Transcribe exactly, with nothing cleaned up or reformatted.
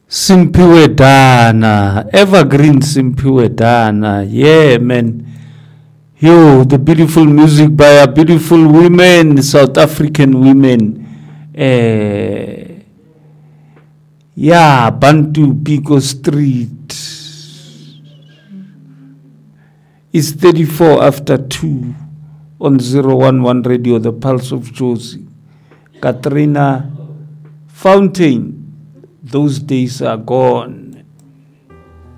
Simpiwe Dana, Evergreen Simpiwe Dana. Yeah, man. Yo, the beautiful music by a beautiful women, South African women. Uh, yeah, Bantu Biko Street. It's thirty-four after two on zero one one Radio, the Pulse of Jozi. Katrina Fountain. Those days are gone.